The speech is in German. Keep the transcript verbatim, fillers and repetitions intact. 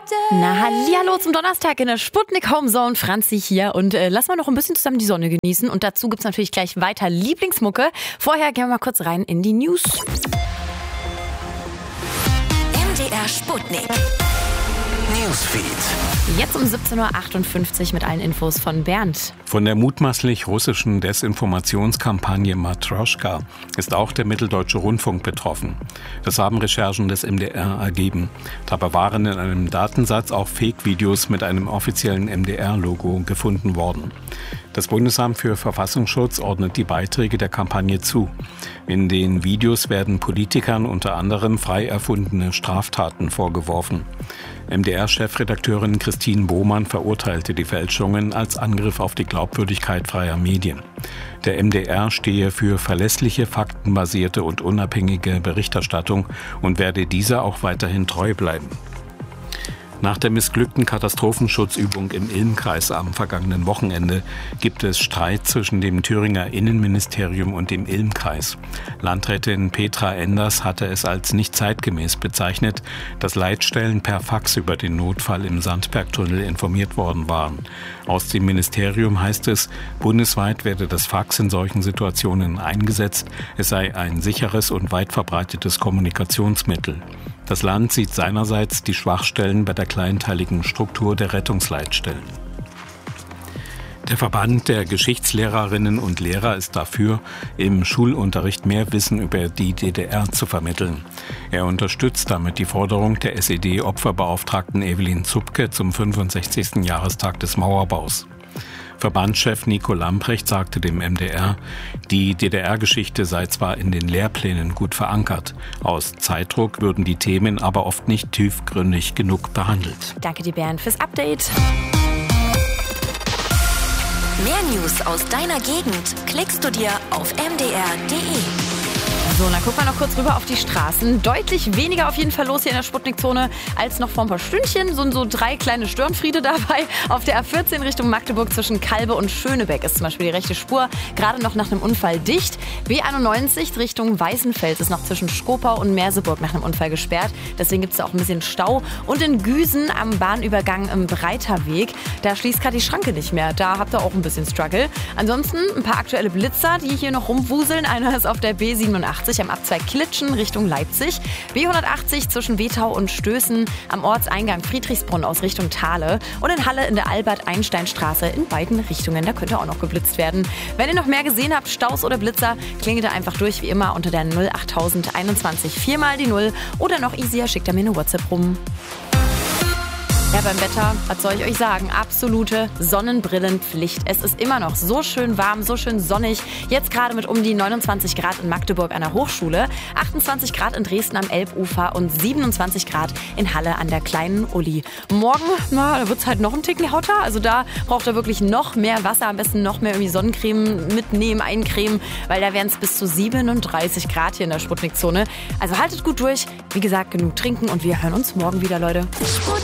Na, hallihallo zum Donnerstag in der Sputnik Homezone. Franzi hier und äh, lass mal noch ein bisschen zusammen die Sonne genießen. Und dazu gibt's natürlich gleich weiter Lieblingsmucke. Vorher gehen wir mal kurz rein in die News. M D R Sputnik Newsfeed. Jetzt um siebzehn Uhr achtundfünfzig mit allen Infos von Bernd. Von der mutmaßlich russischen Desinformationskampagne Matroschka ist auch der Mitteldeutsche Rundfunk betroffen. Das haben Recherchen des M D R ergeben. Dabei waren in einem Datensatz auch Fake-Videos mit einem offiziellen M D R-Logo gefunden worden. Das Bundesamt für Verfassungsschutz ordnet die Beiträge der Kampagne zu. In den Videos werden Politikern unter anderem frei erfundene Straftaten vorgeworfen. M D R-Chefredakteurin Christine Bohmann verurteilte die Fälschungen als Angriff auf die Glaubwürdigkeit freier Medien. Der M D R stehe für verlässliche, faktenbasierte und unabhängige Berichterstattung und werde dieser auch weiterhin treu bleiben. Nach der missglückten Katastrophenschutzübung im Ilm-Kreis am vergangenen Wochenende gibt es Streit zwischen dem Thüringer Innenministerium und dem Ilm-Kreis. Landrätin Petra Enders hatte es als nicht zeitgemäß bezeichnet, dass Leitstellen per Fax über den Notfall im Sandbergtunnel informiert worden waren. Aus dem Ministerium heißt es, bundesweit werde das Fax in solchen Situationen eingesetzt. Es sei ein sicheres und weit verbreitetes Kommunikationsmittel. Das Land sieht seinerseits die Schwachstellen bei der kleinteiligen Struktur der Rettungsleitstellen. Der Verband der Geschichtslehrerinnen und Lehrer ist dafür, im Schulunterricht mehr Wissen über die D D R zu vermitteln. Er unterstützt damit die Forderung der S E D-Opferbeauftragten Evelyn Zupke zum fünfundsechzigsten Jahrestag des Mauerbaus. Verbandschef Nico Lamprecht sagte dem M D R, die D D R-Geschichte sei zwar in den Lehrplänen gut verankert, aus Zeitdruck würden die Themen aber oft nicht tiefgründig genug behandelt. Danke dir, Bernd, fürs Update. Mehr News aus deiner Gegend klickst du dir auf m d r punkt d e. So, dann gucken wir noch kurz rüber auf die Straßen. Deutlich weniger auf jeden Fall los hier in der Sputnik-Zone als noch vor ein paar Stündchen. So, so drei kleine Störenfriede dabei. Auf der A vierzehn Richtung Magdeburg zwischen Kalbe und Schönebeck ist zum Beispiel die rechte Spur gerade noch nach einem Unfall dicht. B einundneunzig Richtung Weißenfels ist noch zwischen Skopau und Merseburg nach einem Unfall gesperrt. Deswegen gibt es da auch ein bisschen Stau. Und in Güsen am Bahnübergang im Breiterweg, da schließt gerade die Schranke nicht mehr. Da habt ihr auch ein bisschen Struggle. Ansonsten ein paar aktuelle Blitzer, die hier noch rumwuseln. Einer ist auf der B siebenundachtzig am Abzweig Klitschen Richtung Leipzig. B hundertachtzig zwischen Wetau und Stößen am Ortseingang Friedrichsbrunn aus Richtung Thale. Und in Halle in der Albert-Einstein-Straße in beiden Richtungen. Da könnte auch noch geblitzt werden. Wenn ihr noch mehr gesehen habt, Staus oder Blitzer, klingelt ihr einfach durch wie immer unter der null achttausend einundzwanzig viermal die Null. Oder noch easier, schickt ihr mir eine WhatsApp rum. Ja, beim Wetter, was soll ich euch sagen? Absolute Sonnenbrillenpflicht. Es ist immer noch so schön warm, so schön sonnig. Jetzt gerade mit um die neunundzwanzig Grad in Magdeburg an der Hochschule, achtundzwanzig Grad in Dresden am Elbufer und siebenundzwanzig Grad in Halle an der kleinen Uli. Morgen, na, da wird's halt noch ein Ticken lauter. Also da braucht ihr wirklich noch mehr Wasser, am besten noch mehr irgendwie Sonnencreme mitnehmen, eincremen, weil da wären es bis zu siebenunddreißig Grad hier in der Sputnik-Zone. Also haltet gut durch. Wie gesagt, genug trinken und wir hören uns morgen wieder, Leute.